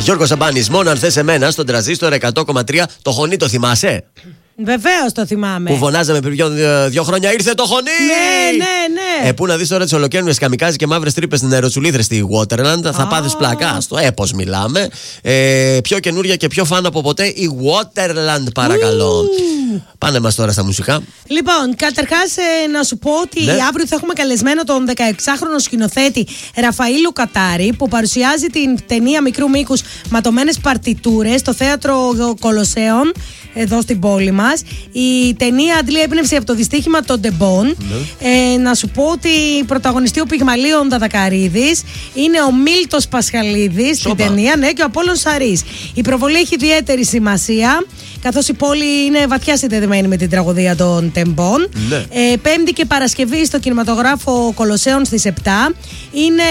Γιώργος Σαμπάνης, μόνο αν θες εμένα, στον τραζίστορ 100,3. Το χωνί το θυμάσαι? Βεβαίως το θυμάμαι. Που φωνάζαμε πριν 2 χρόνια, ήρθε το χωνί! Ναι. Πού να δεις τώρα τις ολοκαίνουργιες καμικάζι και μαύρες τρύπες στην αεροτσουλήθρες στη Waterland. Θα πάθεις πλάκα. Στο έπος μιλάμε. Πιο καινούρια και πιο φαν από ποτέ η Waterland, παρακαλώ. Πάνε μας τώρα στα μουσικά. Λοιπόν, καταρχάς να σου πω ότι αύριο θα έχουμε καλεσμένο τον 16χρονο σκηνοθέτη Ραφαήλ Κατάρη, που παρουσιάζει την ταινία μικρού μήκους ματωμένες παρτιτούρες στο θέατρο Κολοσσέων εδώ στην πόλη μας. Η ταινία αντλεί έμπνευση από το δυστύχημα των Ντεμπών. Να σου πω ότι πρωταγωνιστεί ο Πυγμαλίων Δαδακαρίδης, είναι ο Μίλτος Πασχαλίδης στην ταινία, και ο Απόλλων Σαρής. Η προβολή έχει ιδιαίτερη σημασία, καθώς η πόλη είναι βαθιά συνδεδεμένη με την τραγωδία των Τεμπών. Πέμπτη και Παρασκευή στο κινηματογράφο Κολοσσέων στις 7. Είναι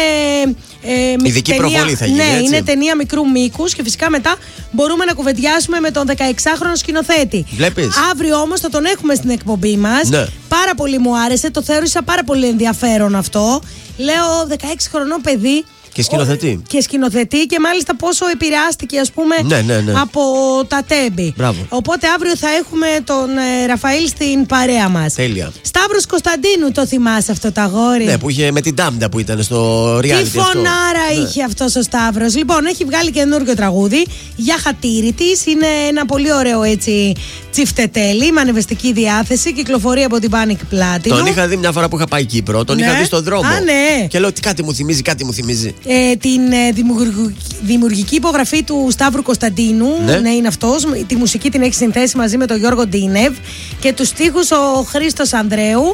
ειδική προβολή θα γίνει, έτσι. Είναι ταινία μικρού μήκους και φυσικά μετά μπορούμε να κουβεντιάσουμε με τον 16χρονο σκηνοθέτη. Βλέπεις. Αύριο όμως θα τον έχουμε στην εκπομπή μας. Πάρα πολύ μου άρεσε, το θεώρησα πάρα πολύ ενδιαφέρον αυτό. Λέω 16χρονο παιδί. Και σκηνοθετεί. Και μάλιστα πόσο επηρεάστηκε, ας πούμε, από τα Τέμπη. Οπότε αύριο θα έχουμε τον Ραφαήλ στην παρέα μας. Τέλεια. Σταύρος Κωνσταντίνου, το θυμάσαι αυτό το αγόρι? Ναι, που είχε με την Τάμντα που ήταν στο reality. Τι φωνάρα είχε αυτός ο Σταύρος. Λοιπόν, έχει βγάλει καινούργιο τραγούδι για χατήρι της. Είναι ένα πολύ ωραίο έτσι τσιφτετέλι με ανεβεστική διάθεση. Κυκλοφορεί από την Panic Platinum. Τον είχα δει μια φορά που είχα πάει Κύπρο. Τον είχα δει στον δρόμο. Και λέω κάτι μου θυμίζει. Την δημιουργική υπογραφή του Σταύρου Κωνσταντίνου, είναι αυτός. Τη μουσική την έχει συνθέσει μαζί με τον Γιώργο Ντίνευ και τους στίχους ο Χρήστος Ανδρέου.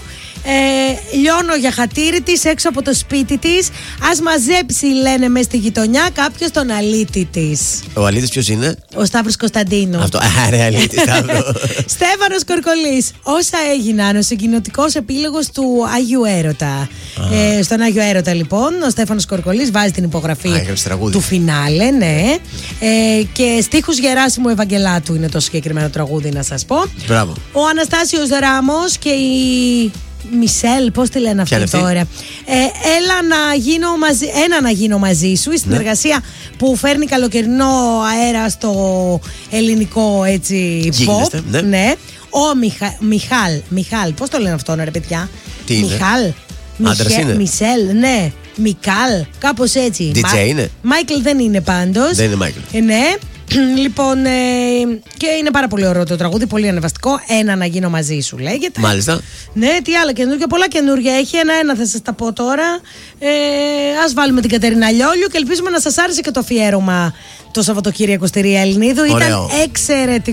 Λιώνω για χατήρι της έξω από το σπίτι της. Ας μαζέψει, λένε μες στη γειτονιά, κάποιος τον αλήτη της. Ο αλήτης ποιος είναι? Ο Σταύρος Κωνσταντίνου. Αυτό, αλήτη, Σταύρο. Στέφανος Κορκολής. Όσα έγιναν, ο συγκοινωτικός επίλογος του Άγιου Έρωτα. Στον Άγιο Έρωτα, λοιπόν, ο Στέφανος Κορκολής βάζει την υπογραφή του φινάλε, και στίχους Γεράσιμου Ευαγγελάτου είναι το συγκεκριμένο τραγούδι, να σας πω. Μπράβο. Ο Αναστάσιος Ράμος και η Μισελ, πώς τη λένε αυτή τώρα? Ένα να γίνω μαζί σου. Η συνεργασία που φέρνει καλοκαιρινό αέρα στο ελληνικό έτσι pop. Ο Μιχάλ, πώς το λένε αυτό, ρε παιδιά? Τι είναι? Μιχάλ. Μισελ, Μικάλ, κάπως έτσι. DJ είναι? Μάικλ δεν είναι πάντως. Δεν είναι Μάικλ. Λοιπόν, και είναι πάρα πολύ ωραίο το τραγούδι, πολύ ανεβαστικό. Ένα να γίνω μαζί σου λέγεται. Μάλιστα. Ναι, τι άλλα καινούργια, πολλά καινούργια έχει. Ένα θα σας τα πω τώρα. Ας βάλουμε την Κατερίνα Λιόλιου και ελπίζουμε να σας άρεσε και το αφιέρωμα το Σαββατοκύριακο στη Ρία Ελληνίδου. Ήταν εξαιρετικό.